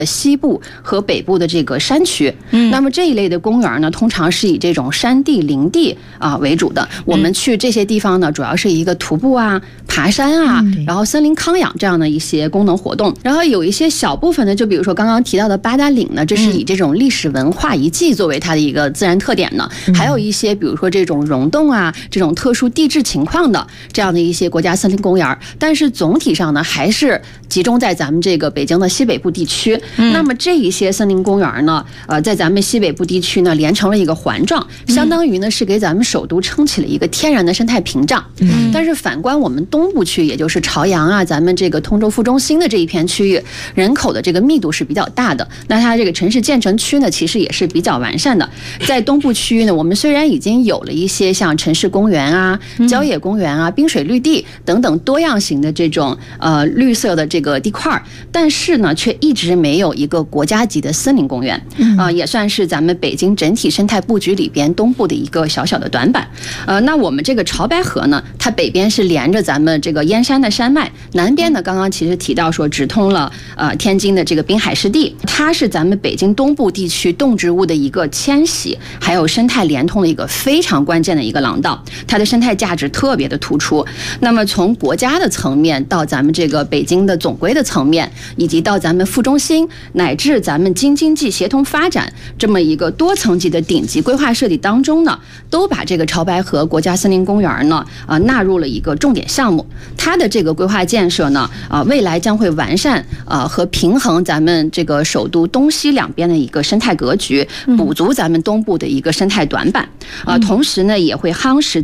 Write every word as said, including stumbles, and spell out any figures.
西部和北部的这个山区，嗯，那么这一类的公园呢，通常是以这种山地、林地啊为主的。我们去这些地方呢，主要是一个徒步啊、爬山啊，嗯、然后森林康养这样的一些功能活动。然后有一些小部分呢，就比如说刚刚提到的八达岭呢，这是以这种历史文化遗迹作为它的一个自然特点呢。嗯、还有一些，比如说这种溶洞啊，这种特殊地质情况的这样的一些国家森林公园。但是总体上呢，还是集中在咱们这个北京的西北部地区。嗯、那么这一些森林公园呢，呃，在咱们西北部地区呢，连成了一个环状，相当于呢是给咱们首都撑起了一个天然的生态屏障。嗯、但是反观我们东部区，也就是朝阳啊，咱们这个通州副中心的这一片区域，人口的这个密度是比较大的。那它这个城市建成区呢，其实也是比较完善的。在东部区域呢，我们虽然已经有了一些像城市公园啊、郊野公园啊、滨水绿地等等多样型的这种呃绿色的这个地块，但是呢，却一直没有一个国家级的森林公园啊、呃，也算是咱们北京整体生态布局里边东部的一个小小的短板。呃，那我们这个潮白河呢，它北边是连着咱们这个燕山的山脉，南边呢，刚刚其实提到说直通了呃天津的这个滨海湿地，它是咱们北京东部地区动植物的一个迁徙还有生态连通的一个非常关键的一个廊道，它的生态价值特别的突出。那么从国家的层面到咱们这个北京的总规的层面，以及到咱们副中心乃至咱们京津冀协同发展这么一个多层级的顶级规划设计当中呢，都把这个潮白河国家森林公园呢啊、呃、纳入了一个重点项目。它的这个规划建设呢啊、呃、未来将会完善啊、呃、和平衡咱们这个首都东西两边的一个生态格局，补足咱们东部的一个生态短板啊、呃，同时呢也会夯实